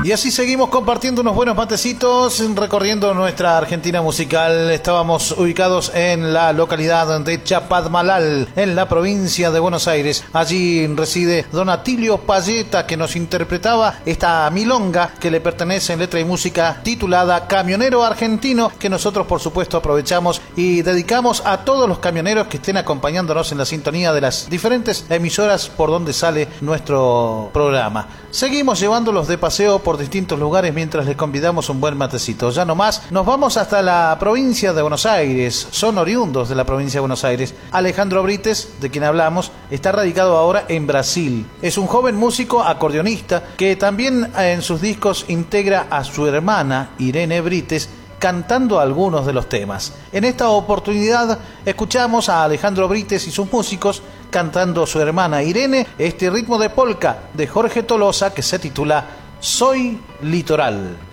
Y así seguimos compartiendo unos buenos matecitos, recorriendo nuestra Argentina musical. Estábamos ubicados en la localidad de Chapadmalal, en la provincia de Buenos Aires. Allí reside don Atilio Payeta, que nos interpretaba esta milonga que le pertenece en letra y música titulada Camionero Argentino, que nosotros por supuesto aprovechamos y dedicamos a todos los camioneros que estén acompañándonos en la sintonía de las diferentes emisoras por donde sale nuestro programa. Seguimos llevándolos de paseo por distintos lugares mientras les convidamos un buen matecito. Ya nomás nos vamos hasta la provincia de Buenos Aires. Son oriundos de la provincia de Buenos Aires. Alejandro Brites, de quien hablamos, está radicado ahora en Brasil. Es un joven músico acordeonista que también en sus discos integra a su hermana Irene Brites, cantando algunos de los temas. En esta oportunidad escuchamos a Alejandro Brites y sus músicos cantando su hermana Irene este ritmo de polka de Jorge Tolosa que se titula Soy Litoral.